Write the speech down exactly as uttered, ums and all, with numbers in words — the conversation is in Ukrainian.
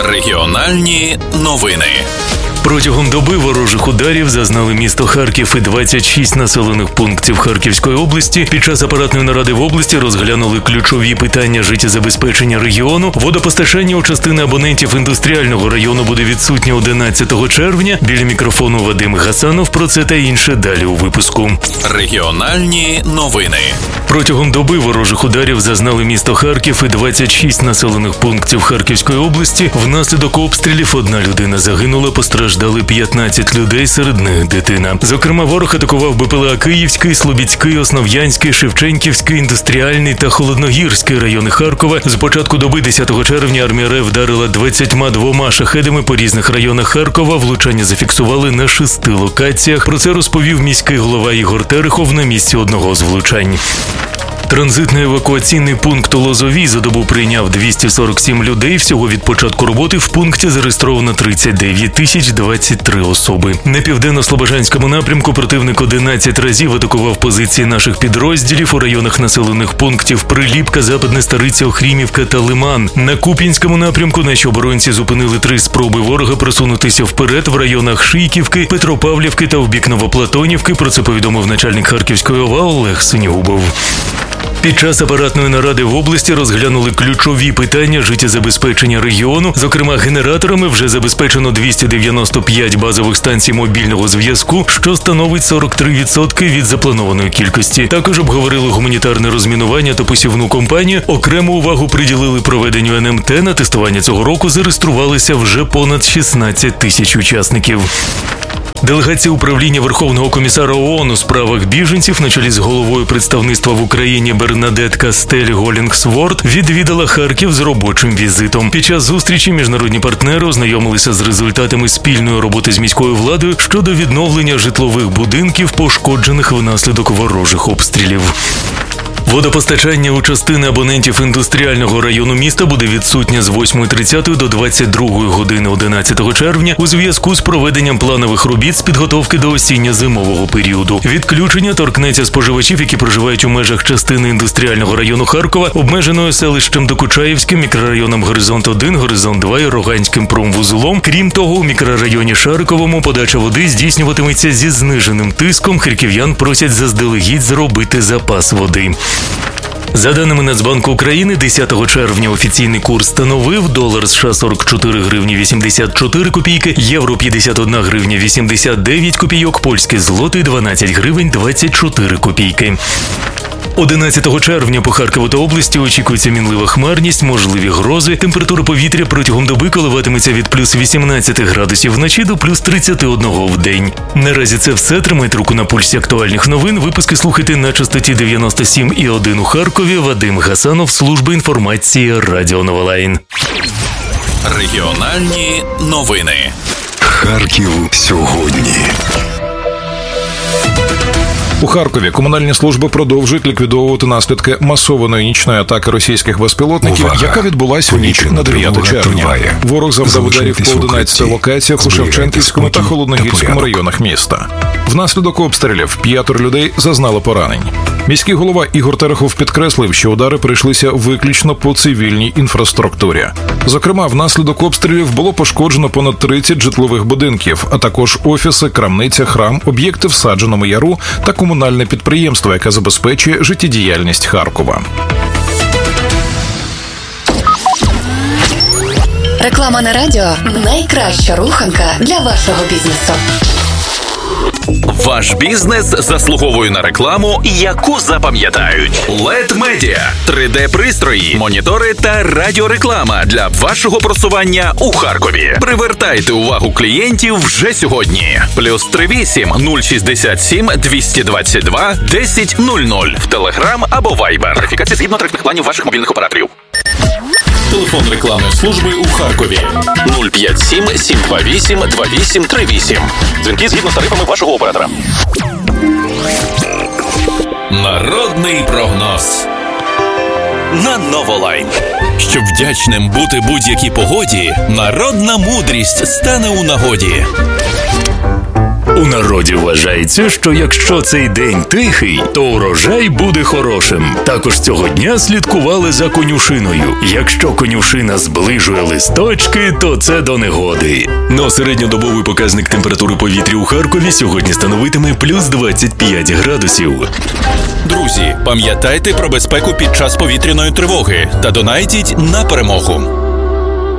Регіональні новини. Протягом доби ворожих ударів зазнали місто Харків і двадцять шість населених пунктів Харківської області. Під час апаратної наради в області розглянули ключові питання життєзабезпечення регіону. Водопостачання у частини абонентів індустріального району буде відсутнє одинадцятого червня. Біля мікрофону Вадим Гасанов. Про це та інше далі у випуску. Регіональні новини. Протягом доби ворожих ударів зазнали місто Харків і двадцять шість населених пунктів Харківської області. Внаслідок обстрілів одна людина загинула, постраждали п'ятнадцять людей, серед них дитина. Зокрема, ворог атакував БПЛА Київський, Слобідський, Основ'янський, Шевченківський, Індустріальний та Холодногірський райони Харкова. З початку доби десятого червня армія РФ вдарила двадцятьма двома шахедами по різних районах Харкова. Влучання зафіксували на шести локаціях. Про це розповів міський голова Ігор Терехов на місці одного з влучань. Транзитно-евакуаційний пункт у Лозовій за добу прийняв двісті сорок сім людей. Всього від початку роботи в пункті зареєстровано тридцять дев'ять тисяч двадцять три особи. На південно-слобожанському напрямку противник одинадцять разів атакував позиції наших підрозділів у районах населених пунктів Приліпка, Западне Стариця, Охрімівка та Лиман. На Куп'янському напрямку наші оборонці зупинили три спроби ворога просунутися вперед в районах Шийківки, Петропавлівки та в бік Новоплатонівки. Про це повідомив начальник Харківської ОВА Олег Синігубов. Під час апаратної наради в області розглянули ключові питання життєзабезпечення регіону. Зокрема, генераторами вже забезпечено двісті дев'яносто п'ять базових станцій мобільного зв'язку, що становить сорок три відсотки від запланованої кількості. Також обговорили гуманітарне розмінування та посівну кампанію. Окрему увагу приділили проведенню ен ем те. На тестування цього року зареєструвалися вже понад шістнадцять тисяч учасників. Делегація управління Верховного комісара ООН у справах біженців на чолі з головою представництва в Україні Бернадет Кастель-Голінгсворт відвідала Харків з робочим візитом. Під час зустрічі міжнародні партнери ознайомилися з результатами спільної роботи з міською владою щодо відновлення житлових будинків, пошкоджених внаслідок ворожих обстрілів. Водопостачання у частини абонентів індустріального району міста буде відсутнє з восьмої тридцять до двадцять другої години одинадцятого червня у зв'язку з проведенням планових робіт з підготовки до осінньо-зимового періоду. Відключення торкнеться споживачів, які проживають у межах частини індустріального району Харкова, обмеженою селищем Докучаївським, мікрорайоном Горизонт один, Горизонт два і Роганським промвузлом. Крім того, у мікрорайоні Шариковому подача води здійснюватиметься зі зниженим тиском. Харків'ян просять заздалегідь зробити запас води. За даними Нацбанку України, десятого червня офіційний курс становив долар США сорок чотири гривні вісімдесят чотири копійки, євро п'ятдесят одна гривня вісімдесят дев'ять копійок, польський злотий дванадцять гривень двадцять чотири копійки. одинадцятого червня по Харкову та області очікується мінлива хмарність, можливі грози. Температура повітря протягом доби коливатиметься від плюс вісімнадцять градусів вночі до плюс тридцять один в день. Наразі це все. Тримайте руку на пульсі актуальних новин. Випуски слухайте на частоті дев'яносто сім і один у Харкові. Вадим Гасанов, служба інформації Радіо Новолайн. Регіональні новини. Харків сьогодні. У Харкові комунальні служби продовжують ліквідовувати наслідки масованої нічної атаки російських безпілотників, Увага. яка відбулася в ніч на дев'яте червня. Триває. Ворог завдав ударів по одинадцяти локаціях у Шевченківському та Холодногірському та районах міста. Внаслідок обстрілів п'ятеро людей зазнали поранень. Міський голова Ігор Терехов підкреслив, що удари прийшлися виключно по цивільній інфраструктурі. Зокрема, внаслідок обстрілів було пошкоджено понад тридцять житлових будинків, а також офіси, крамниця, храм, об'єкти в Саджаному Яру та комунальне підприємство, яке забезпечує життєдіяльність Харкова. Реклама на радіо – найкраща руханка для вашого бізнесу. Ваш бізнес заслуговує на рекламу, яку запам'ятають. лед Media – три де-пристрої, монітори та радіореклама для вашого просування у Харкові. Привертайте увагу клієнтів вже сьогодні. Плюс три вісім нуль шістдесят сім двісті двадцять два десять нуль нуль в Телеграм або Вайбер. Верифікація згідно тарифних планів ваших мобільних операторів. Телефон рекламної служби у Харкові нуль п'ять сім сім два вісім два вісім три вісім. Дзвінки згідно з тарифами вашого оператора. Народний прогноз на Новолайн. Щоб вдячним бути будь-якій погоді, народна мудрість стане у нагоді. У народі вважається, що якщо цей день тихий, то урожай буде хорошим. Також цього дня слідкували за конюшиною. Якщо конюшина зближує листочки, то це до негоди. Но середньодобовий показник температури повітря у Харкові сьогодні становитиме плюс двадцять п'ять градусів. Друзі, пам'ятайте про безпеку під час повітряної тривоги та донайтіть на перемогу.